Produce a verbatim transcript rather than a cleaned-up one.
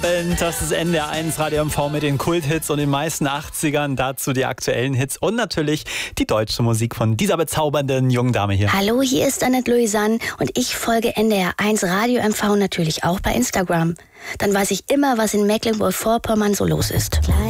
Band, das ist N D R eins Radio M V mit den Kulthits und den meisten achtzigern. Dazu die aktuellen Hits und natürlich die deutsche Musik von dieser bezaubernden jungen Dame hier. Hallo, hier ist Annette Louisanne und ich folge N D R eins Radio M V natürlich auch bei Instagram. Dann weiß ich immer, was in Mecklenburg-Vorpommern so los ist.